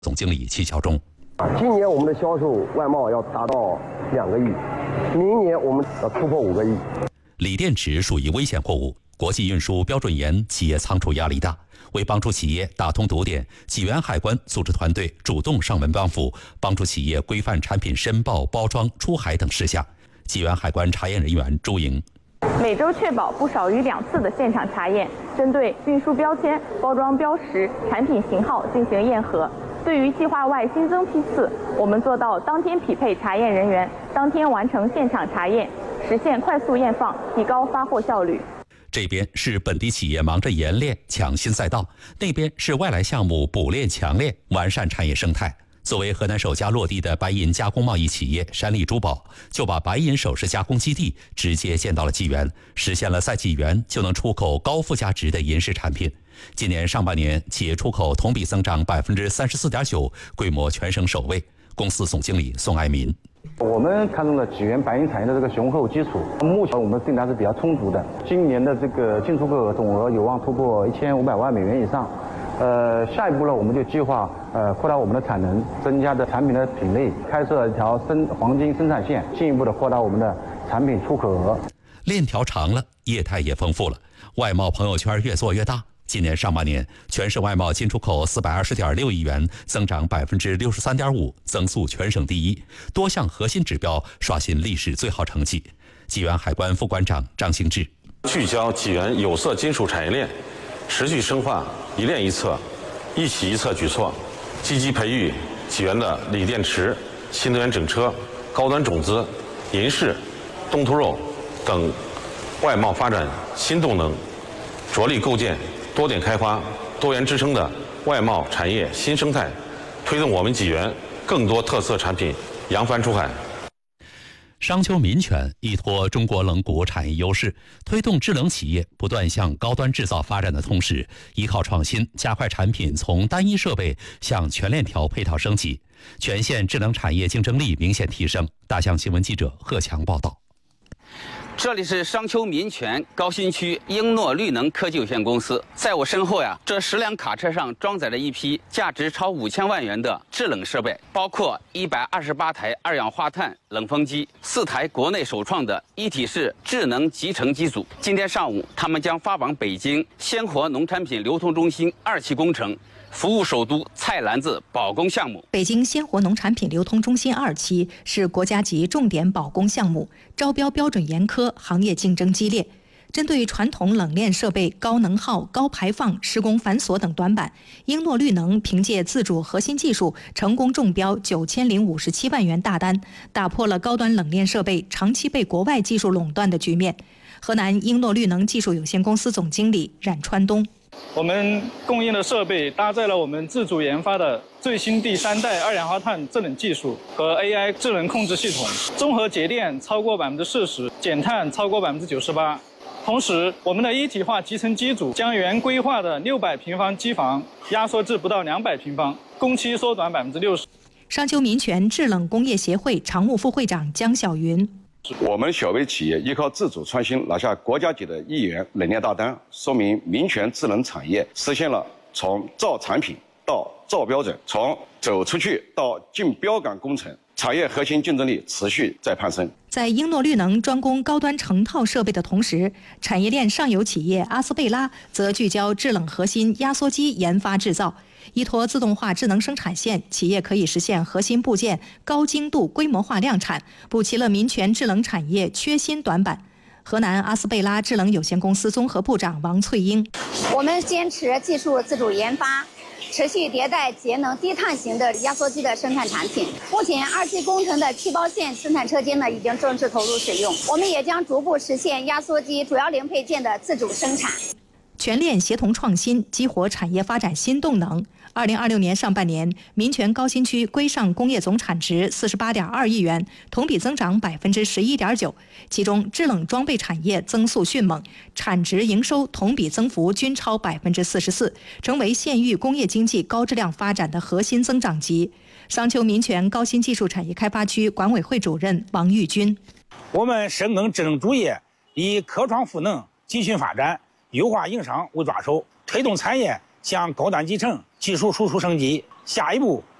总经理齐孝忠。 今年我们的销售外贸要达到2个亿，明年我们要突破5个亿。 锂电池属于危险货物，国际运输标准严，企业仓储压力大。为帮助企业打通堵点，济源海关组织团队主动上门帮扶，帮助企业规范产品申报、包装、出海等事项。济源海关查验人员朱莹。 每周确保不少于2次的现场查验，针对运输标签、包装标识、产品型号进行验核。对于计划外新增批次，我们做到当天匹配查验人员，当天完成现场查验，实现快速验放，提高发货效率。 这边是本地企业忙着研炼抢新赛道，那边是外来项目补炼强炼，完善产业生态。作为河南首家落地的白银加工贸易企业山丽珠宝，就把白银首饰加工基地直接建到了济源，实现了在济源就能出口高附加值的银饰产品。今年上半年，企业出口同比增长34.9%，规模全省首位。公司总经理宋爱民。 我们看中了济源白银产业的这个雄厚基础，目前我们订单是比较充足的，今年的这个进出口总额有望突破1500万美元以上。下一步呢，我们就计划扩大我们的产能，增加的产品的品类，开设一条黄金生产线，进一步的扩大我们的产品出口额。 链条长了，业态也丰富了，外贸朋友圈越做越大。今年上半年，全省外贸进出口420.6亿元，增长63.5%，增速全省第一，多项核心指标刷新历史最好成绩。济源海关副关长张兴志。 聚焦济源有色金属产业链，持续深化一链一策、一起一策举措，积极培育济源的锂电池、新能源整车、高端种子、银饰、冻兔肉等外贸发展新动能，着力构建多点开发、多元支撑的外贸产业新生态，推动我们济源更多特色产品扬帆出海。 商丘民权依托中国冷轂产业优势，推动制冷企业不断向高端制造发展的同时，依靠创新加快产品从单一设备向全链条配套升级，全县制冷产业竞争力明显提升。大象新闻记者贺强报道。 这里是商丘民权高新区英诺绿能科技有限公司，在我身后这10辆卡车上装载了一批价值超5000万元的制冷设备，包括128台二氧化碳冷风机，4台国内首创的一体式智能集成机组。今天上午，他们将发往北京鲜活农产品流通中心2期工程，服务首都菜篮子保供项目。 北京鲜活农产品流通中心2期是国家级重点保供项目，招标标准严苛，行业竞争激烈。针对传统冷链设备高能耗、高排放、施工繁琐等短板，英诺绿能凭借自主核心技术，成功中标9057万元大单，打破了高端冷链设备长期被国外技术垄断的局面。河南英诺绿能技术有限公司总经理冉川东。 我们供应的设备搭载了我们自主研发的最新第3代二氧化碳制冷技术和 AI 智能控制系统，综合节电超过40%，减碳超过98%。同时，我们的一体化集成机组将原规划的600平方机房压缩至不到200平方，工期缩短60%。 商丘民权制冷工业协会常务副会长江晓云。 我们小微企业依靠自主创新拿下国家级的1亿元冷链大单，说明民权制冷产业实现了从造产品到造标准，从走出去到进标杆工程，产业核心竞争力持续在攀升。 在英诺绿能专攻高端成套设备的同时，产业链上游企业阿斯贝拉则聚焦制冷核心压缩机研发制造。依托自动化智能生产线，企业可以实现核心部件高精度规模化量产，补齐了民权制冷产业缺芯短板。河南阿斯贝拉制冷有限公司综合部长王翠英： 我们坚持技术自主研发，持续迭代节能低碳型的压缩机的生产产品。目前2期工程的气包线生产车间已经正式投入使用，我们也将逐步实现压缩机主要零配件的自主生产。 全链协同创新，激活产业发展新动能。2026年上半年，民权高新区规上工业总产值48.2亿元，同比增长11.9%。其中，制冷装备产业增速迅猛，产值、营收同比增幅均超44%，成为县域工业经济高质量发展的核心增长极。商丘民权高新技术产业开发区管委会主任王玉军： 我们深耕制冷主业，以科创赋能、集群发展、优化营商为抓手，推动产业向高端集成、技术输出升级。 下一步